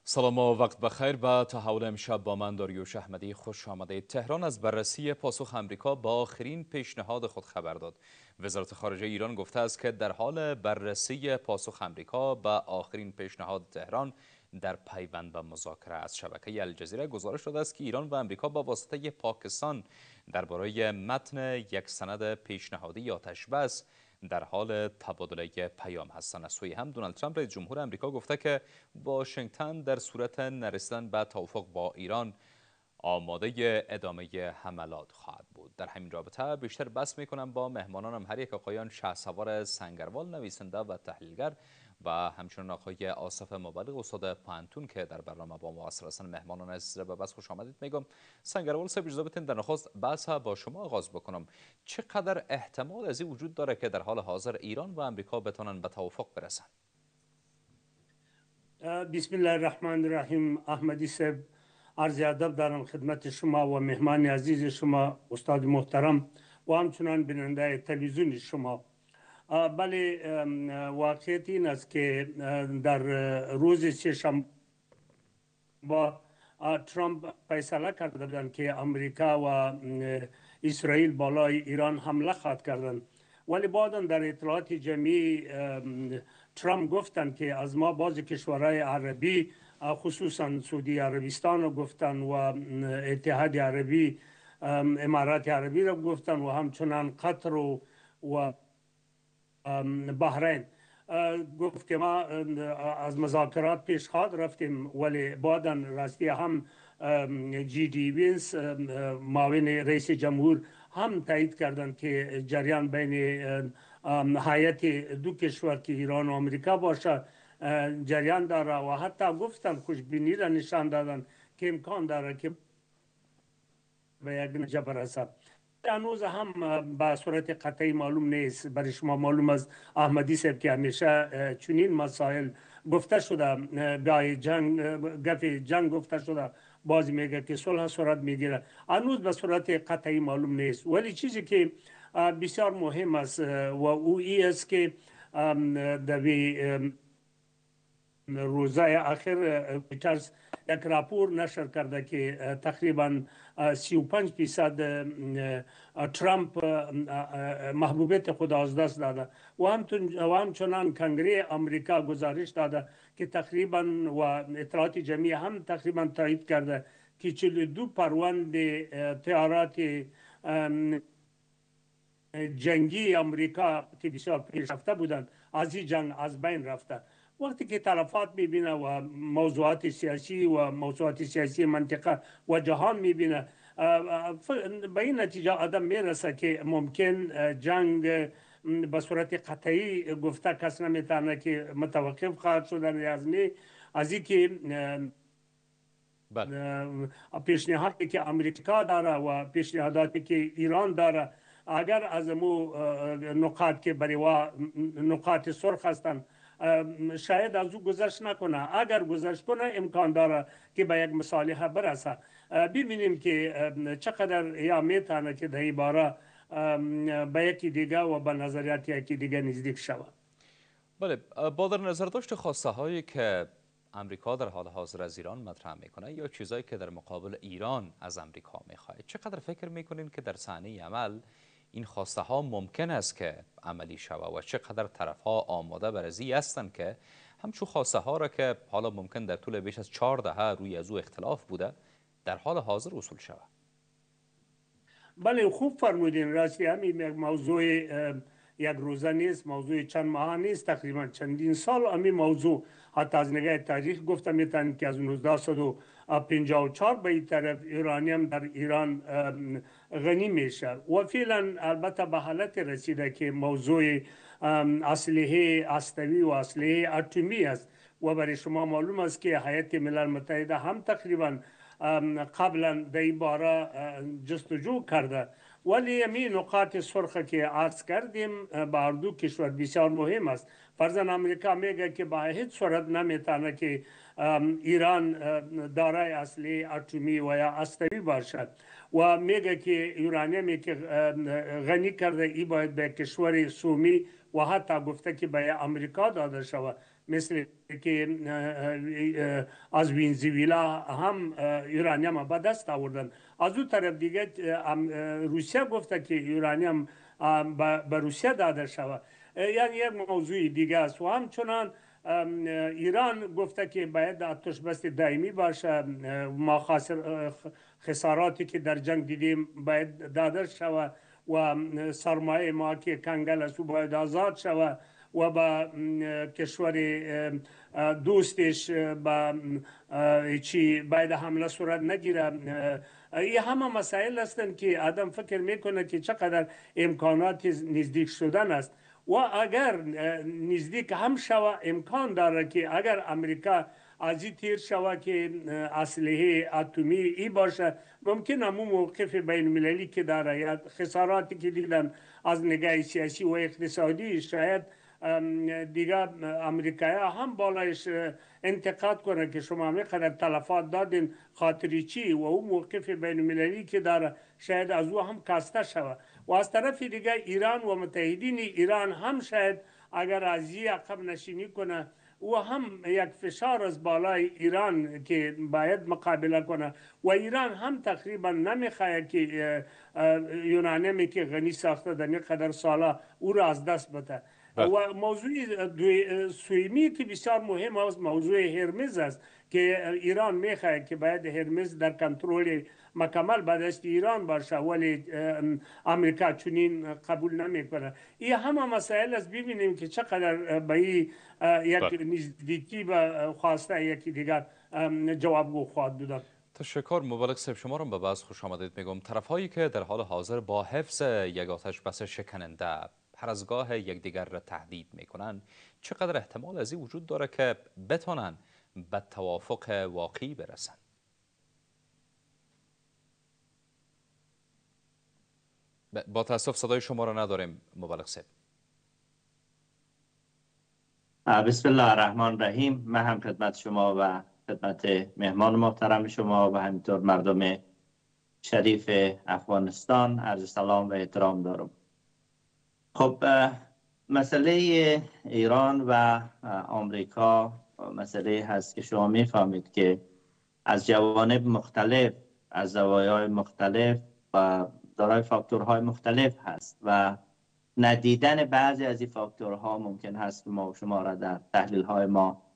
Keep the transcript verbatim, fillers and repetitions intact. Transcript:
سلام و وقت بخیر. با تحول امشب با من داریوش احمدی خوش آمدید. تهران از بررسی پاسخ آمریکا با آخرین پیشنهاد خود خبر داد. وزارت خارجه ایران گفته است که در حال بررسی پاسخ آمریکا با آخرین پیشنهاد تهران در پیوند به مذاکره است. شبکه الجزیره گزارش داده است که ایران و آمریکا با واسطه پاکستان درباره متن یک سند پیشنهادی آتش بس در حال تبادله پیام هستند. از سوی هم دونالد ترامپ رئیس جمهور آمریکا گفته که واشنگتن در صورت نرسیدن به توافق با ایران آماده ادامه حملات خواهد بود. در همین رابطه بیشتر بحث میکنم با مهمانانم، هر یک آقایان شهسوار سنگروال نویسنده و تحلیلگر و همچنین آقای آصف مبلغ استاد پانتون که در برنامه با ما هستند. مهمانان عزیز به بس خوش آمدید میگم. سنگروال صاحب اجازه بدین در نخست بحث با شما آغاز بکنم. چقدر احتمال از این وجود داره که در حال حاضر ایران و آمریکا بتونن به توافق برسن؟ بسم الله الرحمن الرحیم. احمدی صاحب عرض ادب دارم خدمت شما و مهمان عزیز شما استاد محترم و همچنان بیننده تلویزیون شما. بله، واقعیت این است که در روز سه‌شنبه با ترامپ فیصله کرده بودند که امریکا و اسرائیل بالای ایران حمله خواهد کردند، ولی بعدا در اطلاعات جمعی ترامپ گفتند که از ما بعضی کشورهای عربی خصوصا سعودی عربستان رو گفتن و اتحاد عربی، امارات عربی رو گفتن و همچنان قطر و و بحرین. گفت که ما از مذاکرات پیش خواهد رفتیم، ولی بعدا راستی هم جی دی وینس معاون رئیس جمهور هم تایید کردند که جریان بین هیئت دو کشور که ایران و آمریکا باشه جریان داره و حتی گفتن خوشبینی را نشان دادن که امکان داره که به یک نتیجه برسد. هنوز هم به صورت قطعی معلوم نیست. برای شما معلوم است احمدی صاحب که همیشه چنین مسائل گفته شده، به جنگ گپ جنگ گفته شده، بعضی میگه که صلح صورت میگیره. هنوز به صورت قطعی معلوم نیست، ولی چیزی که بسیار مهم است و او ای است که در روزه اخیر پیترز یک راپور نشر کرده که تقریبا سی و پنج درصد ترامپ محبوبیت خود از دست داده و همچنان کنگره امریکا گزارش داده که تقریبا و اطلاعات جمعی هم تقریبا تایید کرده که چهل و دو پرونده طیارات جنگی امریکا که بسیار پیشرفته بودند از این جنگ از بین رفته. وقتی که تلفات میبینه و موضوعات سیاسی و موضوعات سیاسی منطقه و جهان میبینه، به این نتیجه آدم میرسه که ممکن جنگ به صورت قطعی گفته کس نمیتونه که متوقف خواهد شدن از می از این که پیشنهادی که امریکا داره و پیشنهاداتی که ایران داره اگر از مو نقاط که برای نقاط سرخ هستند شاید از او گذشت نکنه. اگر گذشت کنه امکان داره که به یک مصالحه برسه. ببینیم که چقدر یا میتونه که در این باره به یکی دیگه و به نظریات یکی دیگه نزدیک شود. بله، با در نظر داشت خواسته هایی که امریکا در حال حاضر از ایران مطرح میکنه یا چیزایی که در مقابل ایران از امریکا میخواد، چقدر فکر میکنین که در صحنه عمل این خواسته ها ممکن است که عملی شود و چقدر طرف ها آماده برازی هستند که همچون خواسته ها را که حالا ممکن در طول بیش از چهار دهه روی از او اختلاف بوده در حال حاضر اصول شود؟ بله، خوب فرمودین. راستی همین یک موضوع یک روزه نیست، موضوع چند ماه نیست، تقریبا چندین سال همین موضوع حتی از نگاه تاریخ گفته میتونم که از نوزده و پنجاه و چهار به این طرف ایرانیم در ایران غنی میشه و فعلا البته به حالت رسیده که موضوع اسلحه هسته‌ای و اسلحه اتمی است و برای شما معلوم است که هیئت ملل متحده هم تقریبا قبلا در این باره جستجو کرده، ولی همین نقاط سرخ که عرض کردیم به هر دو کشور بسیار مهم است. فرضاً امریکا میگه که به هیچ صورت نمیتونه که ایران دارای اسلحه اتمی و یا هسته‌ای باشد و میگه که یورانیمی که غنی کرده ای باید به کشور سومی و حتی گفته که به امریکا داده شود. مثل که از ونزوئلا هم یورانیم به دست آوردن. از اون طرف دیگه روسیه گفته که یورانیم به روسیه داده شود. یعنی یک موضوع دیگه است. و همچنان ایران گفته که باید آتش بس دائمی باشه، ما خساراتی که در جنگ دیدیم باید داده شود و سرمایه ما که کنگل است باید آزاد شود و با کشور دوستش با چی باید حمله صورت نگیره. این همه مسائل هستند که آدم فکر میکنه که چقدر امکانات نزدیک شدن است و اگر نزدیک هم شود امکان داره که اگر امریکا از این تیر شود که اسلحه اتمی ای باشه، ممکن همون موقف بین المللی که داره یا خساراتی که دیدن از نگاه سیاسی و اقتصادی شاید دیگه امریکایی هم بالایش انتقاد کنه که شما میقدر تلفات دادین خاطری چی و اون موقف بین المللی که داره شاید از او هم کاسته شود. و از طرف دیگه ایران و متحدین ایران هم شاید اگر از این عقب نشینی کنه و هم یک فشار از بالای ایران که باید مقابله کنه و ایران هم تقریبا نمیخواد که یونانیمی که غنی ساخته در یک قدر سالا او را از دست بده. و موضوع سویمی که بسیار مهم است موضوع هرمز است که ایران میخواد که باید هرمز در کنترل مکمل به دست ایران باشه، ولی امریکا چنین قبول نمیکنه. این همه مسائل است. ببینیم که چقدر به یک نزدیکی و خواسته یکی دیگر جوابگو خواهد بود. تشکر مبلغ صاحب. شما را به بحث خوش آمدید میگم. طرف هایی که در حال حاضر با حفظ یک آتش بس شکننده هر از گاه یکدیگر را تهدید میکنن، چقدر احتمال از این وجود داره که بتونن به توافق واقعی برسن؟ با تاسف صدای شما را نداریم مبلغ صاحب. بسم الله الرحمن الرحیم. من هم خدمت شما و خدمت مهمان محترم شما و همینطور مردم شریف افغانستان عرض سلام و احترام دارم. خب مسئله ایران و آمریکا مسئله هست که شما میفهمید که از جوانب مختلف، از زوایای مختلف و دارای فاکتورهای مختلف هست و ندیدن بعضی از این فاکتورها ممکن هست که ما شما را در تحلیل های ما